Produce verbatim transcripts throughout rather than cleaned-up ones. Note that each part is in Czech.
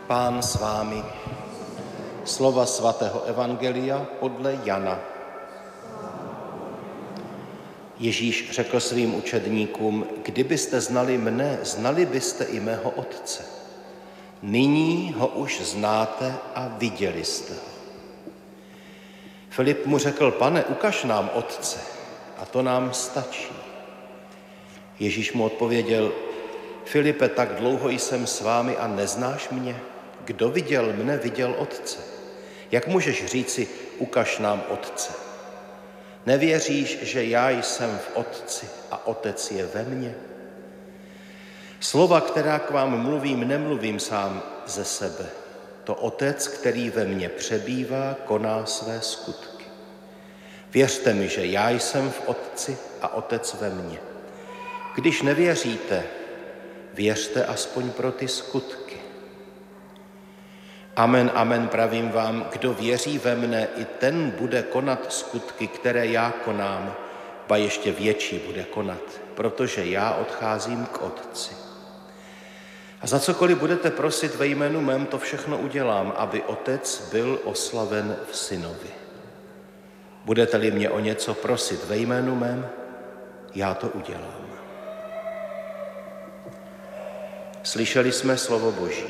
Pán s vámi. Slova svatého evangelia podle Jana. Ježíš řekl svým učedníkům: kdybyste znali mne, znali byste i mého Otce. Nyní ho už znáte a viděli jste ho. Filip mu řekl: Pane, ukaž nám Otce, a to nám stačí. Ježíš mu odpověděl: Filipe, tak dlouho jsem s vámi a neznáš mě? Kdo viděl mne, viděl Otce. Jak můžeš říci: ukaž nám Otce? Nevěříš, že já jsem v Otci a Otec je ve mně? Slova, která k vám mluvím, nemluvím sám ze sebe. To Otec, který ve mně přebývá, koná své skutky. Věřte mi, že já jsem v Otci a Otec ve mně. Když nevěříte, věřte aspoň pro ty skutky. Amen, amen, pravím vám, kdo věří ve mne, i ten bude konat skutky, které já konám, ba ještě větší bude konat, protože já odcházím k Otci. A za cokoliv budete prosit ve jménu mém, to všechno udělám, aby Otec byl oslaven v Synovi. Budete-li mě o něco prosit ve jménu mém, já to udělám. Slyšeli jsme slovo Boží.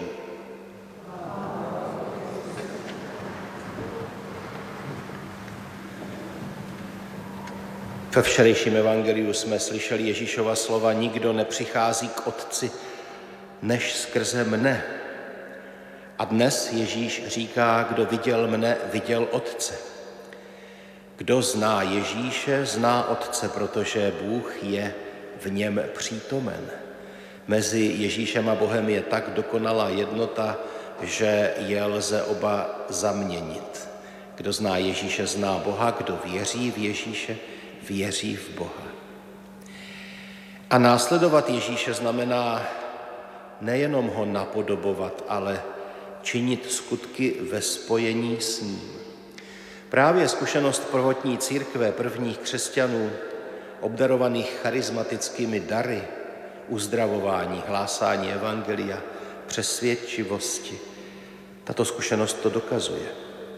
Ve včerejším evangeliu jsme slyšeli Ježíšova slova: nikdo nepřichází k Otci, než skrze mne. A dnes Ježíš říká: kdo viděl mne, viděl Otce. Kdo zná Ježíše, zná Otce, protože Bůh je v něm přítomen. Mezi Ježíšem a Bohem je tak dokonalá jednota, že je lze oba zaměnit. Kdo zná Ježíše, zná Boha, kdo věří v Ježíše, věří v Boha. A následovat Ježíše znamená nejenom ho napodobovat, ale činit skutky ve spojení s ním. Právě zkušenost prvotní církve, prvních křesťanů, obdarovaných charismatickými dary, uzdravování, hlásání evangelia, přesvědčivosti, tato zkušenost to dokazuje.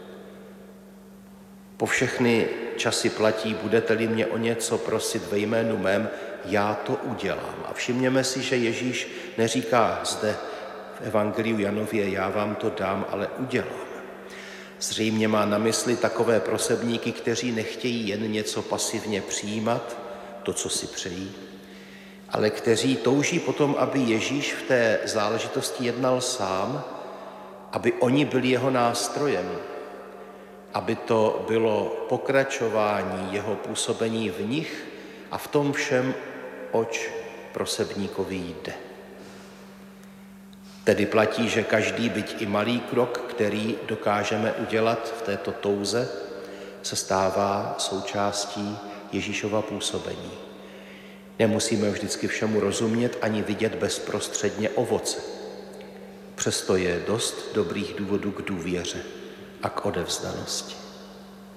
Po všechny časy platí: budete-li mě o něco prosit ve jménu mém, já to udělám. A všimněme si, že Ježíš neříká zde v evangeliu Janově: já vám to dám, ale udělám. Zřejmě má na mysli takové prosebníky, kteří nechtějí jen něco pasivně přijímat, to, co si přejí, ale kteří touží potom, aby Ježíš v té záležitosti jednal sám, aby oni byli jeho nástrojem, aby to bylo pokračování jeho působení v nich a v tom všem, oč prosebníkovi jde. Tedy platí, že každý, byť i malý krok, který dokážeme udělat v této touze, se stává součástí Ježíšova působení. Nemusíme vždycky všemu rozumět ani vidět bezprostředně ovoce. Přesto je dost dobrých důvodů k důvěře a k odevzdanosti.